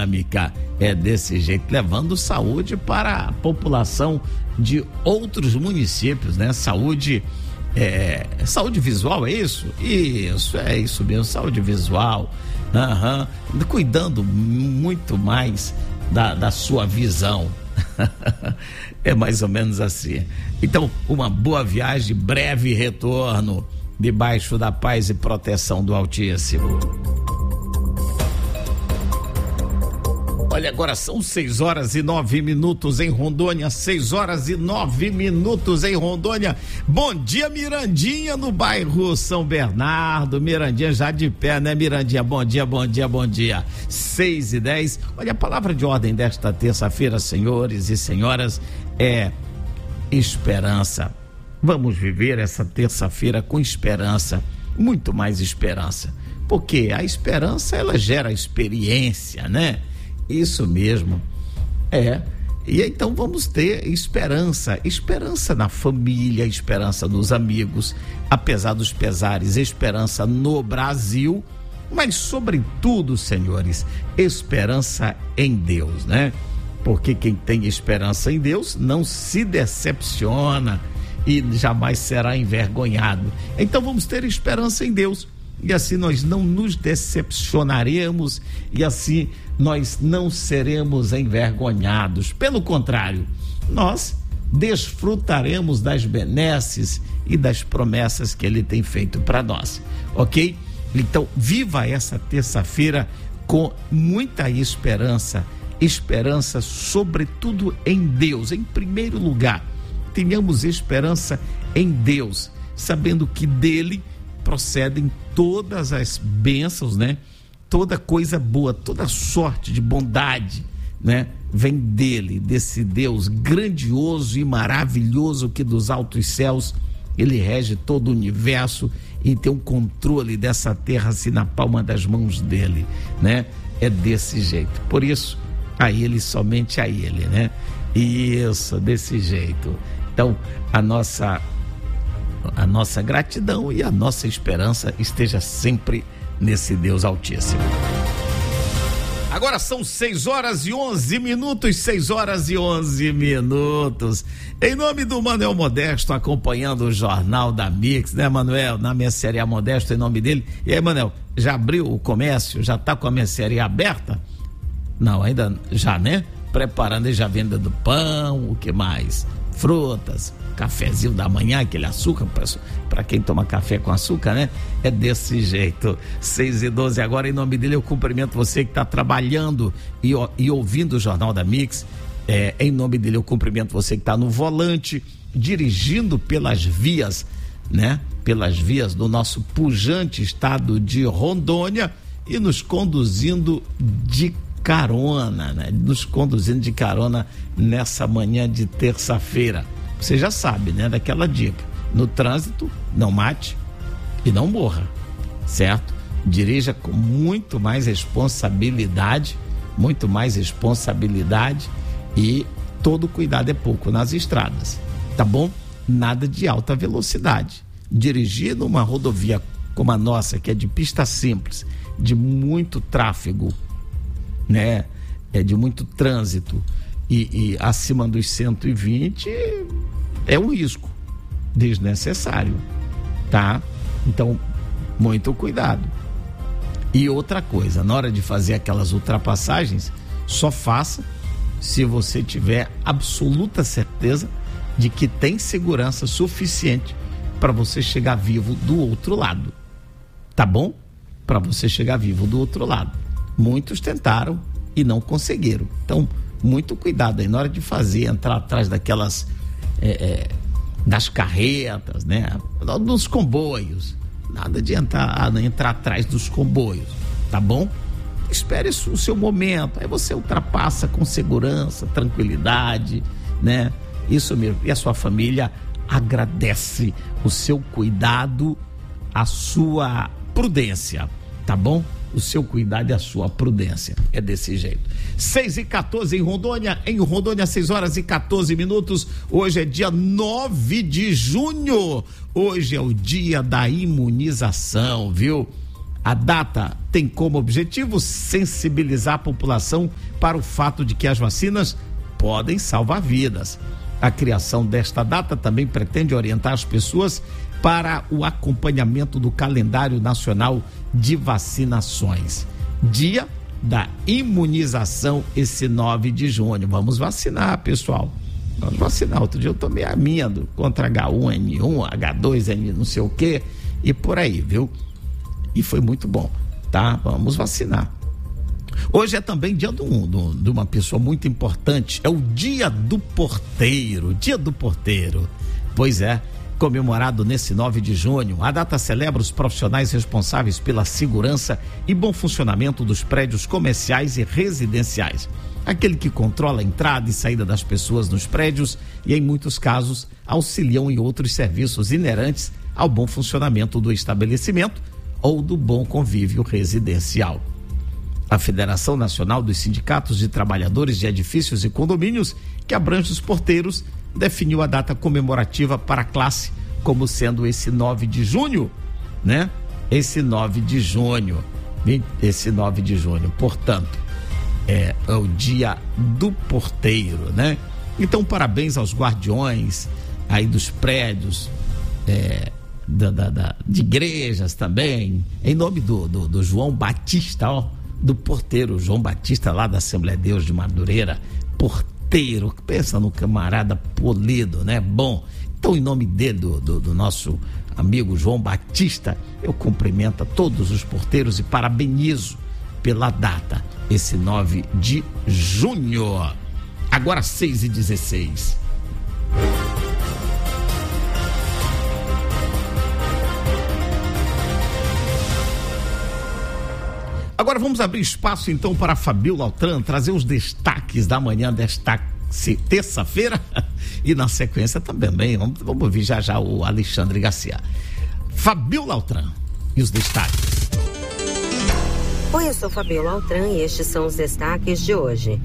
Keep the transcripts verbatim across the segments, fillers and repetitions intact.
dinâmica. É desse jeito, levando saúde para a população de outros municípios, né? Saúde, é, saúde visual, é isso? Isso, é isso mesmo, saúde visual. Uhum. Cuidando muito mais da, da sua visão. É mais ou menos assim. Então, uma boa viagem, breve retorno, debaixo da paz e proteção do Altíssimo. Olha, agora são seis horas e nove minutos em Rondônia, seis horas e nove minutos em Rondônia. Bom dia, Mirandinha, no bairro São Bernardo. Mirandinha já de pé, né, Mirandinha? Bom dia, bom dia, bom dia. seis e dez. Olha, a palavra de ordem desta terça-feira, senhores e senhoras, é esperança. Vamos viver essa terça-feira com esperança, muito mais esperança. Porque a esperança, ela gera experiência, né? Isso mesmo, é, e então vamos ter esperança, esperança na família, esperança nos amigos, apesar dos pesares, esperança no Brasil, mas sobretudo, senhores, esperança em Deus, né? Porque quem tem esperança em Deus não se decepciona e jamais será envergonhado. Então vamos ter esperança em Deus. E assim nós não nos decepcionaremos e assim nós não seremos envergonhados. Pelo contrário, nós desfrutaremos das benesses e das promessas que Ele tem feito para nós, ok? Então, viva essa terça-feira com muita esperança, esperança sobretudo em Deus, em primeiro lugar. Tenhamos esperança em Deus, sabendo que dele procedem todas as bênçãos, né? Toda coisa boa, toda sorte de bondade, né? Vem dele, desse Deus grandioso e maravilhoso que dos altos céus ele rege todo o universo e tem um controle dessa terra assim na palma das mãos dele, né? É desse jeito. Por isso, a ele, somente a ele, né? Isso, desse jeito. Então, a nossa a nossa gratidão e a nossa esperança esteja sempre nesse Deus Altíssimo. Agora são seis horas e onze minutos, seis horas e onze minutos. Em nome do Manuel Modesto, acompanhando o Jornal da Mix, né, Manuel? Na mercearia Modesto, em nome dele. E aí, Manuel, já abriu o comércio? Já tá com a mercearia aberta? Não, ainda já, né? Preparando já a venda do pão, o que mais? Frutas, cafezinho da manhã, aquele açúcar para quem toma café com açúcar, né? É desse jeito. seis e doze agora, em nome dele eu cumprimento você que está trabalhando e, e ouvindo o Jornal da Mix. É, em nome dele eu cumprimento você que está no volante, dirigindo pelas vias, né? Pelas vias do nosso pujante estado de Rondônia e nos conduzindo de carona, né? Nos conduzindo de carona nessa manhã de terça-feira. Você já sabe, né? Daquela dica. No trânsito, não mate e não morra, certo? Dirija com muito mais responsabilidade, muito mais responsabilidade e todo cuidado é pouco nas estradas, tá bom? Nada de alta velocidade. Dirigir numa rodovia como a nossa, que é de pista simples, de muito tráfego, né? É de muito trânsito e, e acima dos cento e vinte é um risco desnecessário, tá? Então, muito cuidado. E outra coisa, na hora de fazer aquelas ultrapassagens, só faça se você tiver absoluta certeza de que tem segurança suficiente para você chegar vivo do outro lado, tá bom? Para você chegar vivo do outro lado. Muitos tentaram e não conseguiram. Então, muito cuidado aí na hora de fazer, entrar atrás daquelas é, é, das carretas, né? Dos comboios. Nada de entrar, entrar atrás dos comboios, tá bom? Espere o seu momento, aí você ultrapassa com segurança, tranquilidade, né? Isso mesmo. E a sua família agradece o seu cuidado, a sua prudência, tá bom? O seu cuidado e a sua prudência. É desse jeito. seis e quatorze em Rondônia, em Rondônia, seis horas e quatorze minutos. Hoje é dia nove de junho. Hoje é o dia da imunização, viu? A data tem como objetivo sensibilizar a população para o fato de que as vacinas podem salvar vidas. A criação desta data também pretende orientar as pessoas para o acompanhamento do calendário nacional de vacinações. Dia da imunização, esse nove de junho. Vamos vacinar, pessoal. Vamos vacinar. Outro dia eu tomei a minha do, contra H um N um, H dois N não sei o quê, e por aí, viu? E foi muito bom, tá? Vamos vacinar. Hoje é também dia de, um, de uma pessoa muito importante, é o Dia do Porteiro, Dia do Porteiro. Pois é, comemorado nesse nove de junho, a data celebra os profissionais responsáveis pela segurança e bom funcionamento dos prédios comerciais e residenciais. Aquele que controla a entrada e saída das pessoas nos prédios e, em muitos casos, auxiliam em outros serviços inerentes ao bom funcionamento do estabelecimento ou do bom convívio residencial. A Federação Nacional dos Sindicatos de Trabalhadores de Edifícios e Condomínios, que abrange os porteiros, definiu a data comemorativa para a classe como sendo esse nove de junho, né? Esse nove de junho, esse nove de junho, portanto, é, é o Dia do Porteiro, né? Então, parabéns aos guardiões aí dos prédios, é, Da, da, da, de igrejas também, em nome do, do, do João Batista, ó, do porteiro João Batista lá da Assembleia de Deus de Madureira, porteiro, pensa no camarada polido, né? Bom, então em nome dele, do, do, do nosso amigo João Batista, eu cumprimento a todos os porteiros e parabenizo pela data, esse nove de junho. Agora seis e dezesseis. Agora vamos abrir espaço então para a Fabíola Altran trazer os destaques da manhã desta terça-feira e na sequência também, vamos, vamos ouvir já já o Alexandre Garcia. Fabíola Altran e os destaques. Oi, eu sou Fabíola Altran e estes são os destaques de hoje.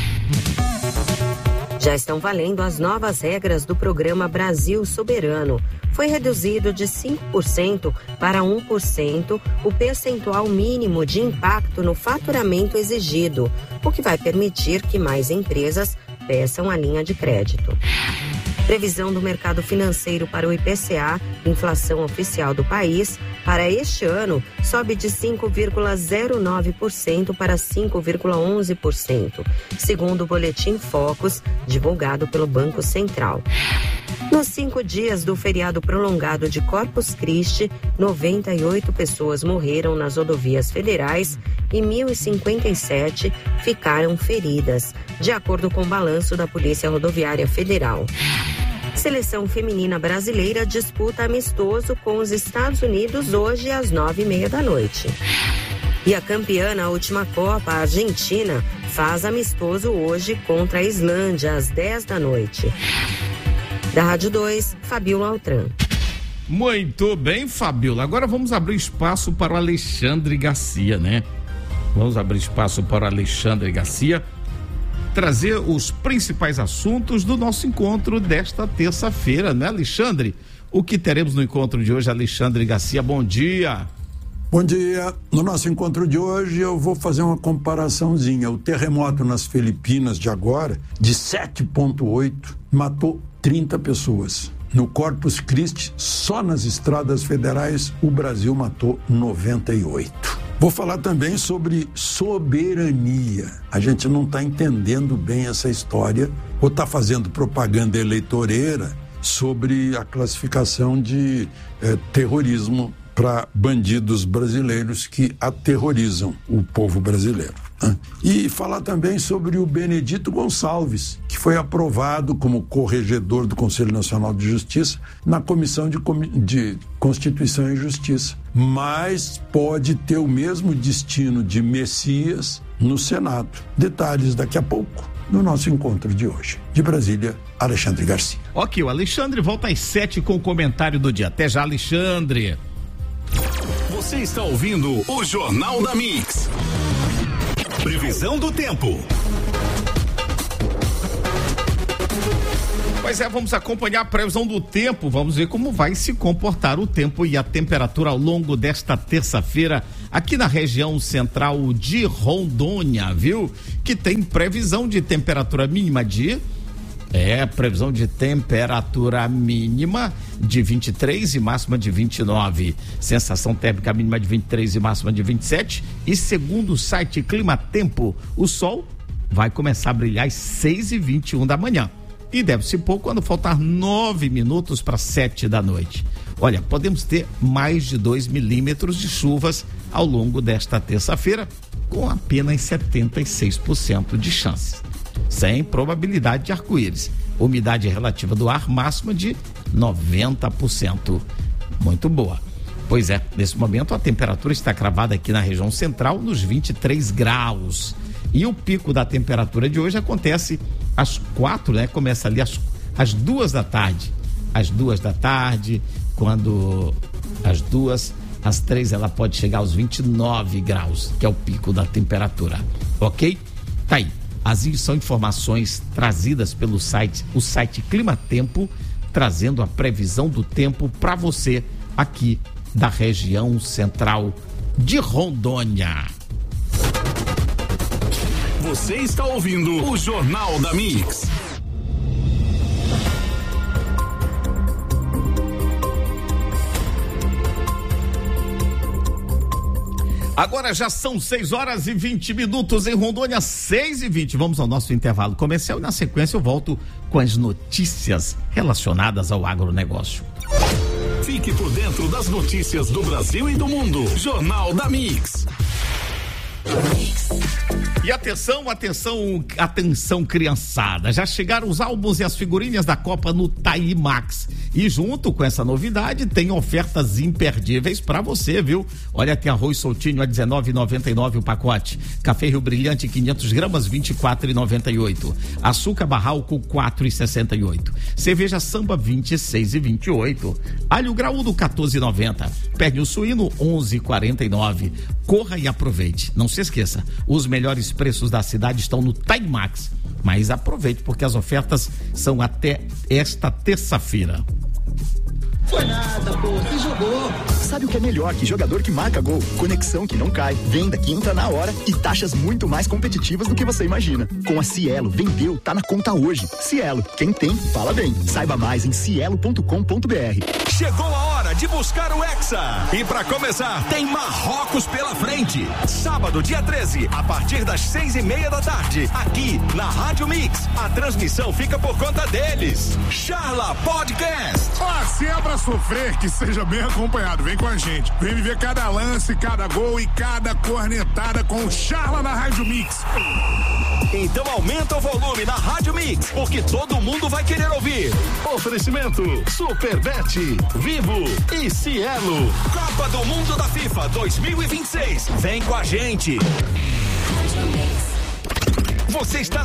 Já estão valendo as novas regras do programa Brasil Soberano. Foi reduzido de cinco por cento para um por cento o percentual mínimo de impacto no faturamento exigido, o que vai permitir que mais empresas peçam a linha de crédito. Previsão do mercado financeiro para o I P C A, inflação oficial do país, para este ano sobe de cinco vírgula zero nove por cento para cinco vírgula onze por cento, segundo o boletim Focus, divulgado pelo Banco Central. Nos cinco dias do feriado prolongado de Corpus Christi, noventa e oito pessoas morreram nas rodovias federais e mil e cinquenta e sete ficaram feridas, de acordo com o balanço da Polícia Rodoviária Federal. Seleção feminina brasileira disputa amistoso com os Estados Unidos hoje às nove e meia da noite. E a campeã na última Copa, a Argentina, faz amistoso hoje contra a Islândia às dez da noite. Da Rádio dois, Fabíola Altran. Muito bem, Fabíola. Agora vamos abrir espaço para o Alexandre Garcia, né? Vamos abrir espaço para o Alexandre Garcia trazer os principais assuntos do nosso encontro desta terça-feira, né, Alexandre? O que teremos no encontro de hoje, Alexandre Garcia? Bom dia. Bom dia. No nosso encontro de hoje eu vou fazer uma comparaçãozinha. O terremoto nas Filipinas de agora, de sete ponto oito, matou trinta pessoas. No Corpus Christi, só nas estradas federais, o Brasil matou noventa e oito. Vou falar também sobre soberania. A gente não está entendendo bem essa história ou está fazendo propaganda eleitoreira sobre a classificação de eh, terrorismo para bandidos brasileiros que aterrorizam o povo brasileiro. Né? E falar também sobre o Benedito Gonçalves, que foi aprovado como corregedor do Conselho Nacional de Justiça na Comissão de, de Constituição e Justiça, mas pode ter o mesmo destino de Messias no Senado. Detalhes daqui a pouco no nosso encontro de hoje. De Brasília, Alexandre Garcia. Ok, o Alexandre volta às sete com o comentário do dia. Até já, Alexandre. Você está ouvindo o Jornal da Mix. Previsão do tempo. Pois é, vamos acompanhar a previsão do tempo, vamos ver como vai se comportar o tempo e a temperatura ao longo desta terça-feira aqui na região central de Rondônia, viu? Que tem previsão de temperatura mínima de... É, previsão de temperatura mínima de vinte e três e máxima de vinte e nove. Sensação térmica mínima de vinte e três e máxima de vinte e sete. E segundo o site Clima Tempo, o sol vai começar a brilhar às seis e vinte e um da manhã. E deve se pôr quando faltar nove minutos para sete da noite. Olha, podemos ter mais de dois milímetros de chuvas ao longo desta terça-feira, com apenas setenta e seis por cento de chances. Sem probabilidade de arco-íris. Umidade relativa do ar máxima de noventa por cento. Muito boa. Pois é, nesse momento a temperatura está cravada aqui na região central nos vinte e três graus. E o pico da temperatura de hoje acontece às quatro, né? Começa ali às, às duas da tarde. Às duas da tarde, quando às duas, às três ela pode chegar aos vinte e nove graus, que é o pico da temperatura. Ok? Tá aí. As são informações trazidas pelo site, o site Clima Tempo, trazendo a previsão do tempo para você aqui da região central de Rondônia. Você está ouvindo o Jornal da Mix. Agora já são seis horas e vinte minutos em Rondônia, seis e vinte. Vamos ao nosso intervalo comercial e na sequência eu volto com as notícias relacionadas ao agronegócio. Fique por dentro das notícias do Brasil e do mundo. Jornal da Mix. E atenção, atenção, atenção criançada, já chegaram os álbuns e as figurinhas da Copa no Timax e junto com essa novidade tem ofertas imperdíveis para você, viu? Olha, tem arroz soltinho a dezenove reais e noventa e nove centavos o pacote, café Rio Brilhante quinhentas gramas vinte e quatro reais e noventa e oito centavos, açúcar Barral com quatro reais e sessenta e oito centavos, cerveja Samba vinte e seis reais e vinte e oito centavos, alho graúdo quatorze reais e noventa centavos, pernil suíno onze reais e quarenta e nove centavos. Corra e aproveite, não se esqueça, os melhores preços da cidade estão no Timax, mas aproveite porque as ofertas são até esta terça-feira. Foi nada, pô, você jogou. Sabe o que é melhor que jogador que marca gol? Conexão que não cai, venda que entra na hora e taxas muito mais competitivas do que você imagina. Com a Cielo, vendeu, tá na conta hoje. Cielo, quem tem, fala bem. Saiba mais em cielo ponto com ponto b r. Chegou a hora de buscar o Hexa. E pra começar, tem Marrocos pela frente. Sábado, dia treze, a partir das seis e meia da tarde, aqui na Rádio Mix. A transmissão fica por conta deles. Charla Podcast. Ah, se é pra sofrer, que seja bem acompanhado. Vem com a gente. Vem viver cada lance, cada gol e cada cornetada com o Charla na Rádio Mix. Então aumenta o volume na Rádio Mix, porque todo mundo vai querer ouvir. Oferecimento Superbet, Vivo e Cielo. Copa do Mundo da FIFA dois mil e vinte e seis. Vem com a gente. Você está